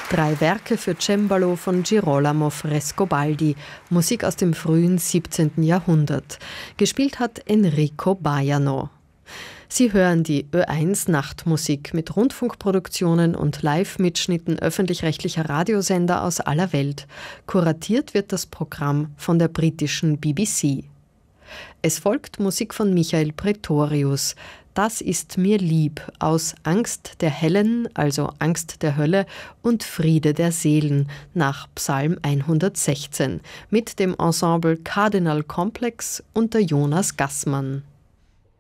3 Werke für Cembalo von Girolamo Frescobaldi, Musik aus dem frühen 17. Jahrhundert. Gespielt hat Enrico Baiano. Sie hören die Ö1 Nachtmusik mit Rundfunkproduktionen und Live-Mitschnitten öffentlich-rechtlicher Radiosender aus aller Welt. Kuratiert wird das Programm von der britischen BBC. Es folgt Musik von Michael Pretorius. Das ist mir lieb, aus Angst der Hellen, also Angst der Hölle, und Friede der Seelen nach Psalm 116 mit dem Ensemble Cardinal Complex unter Jonas Gassmann.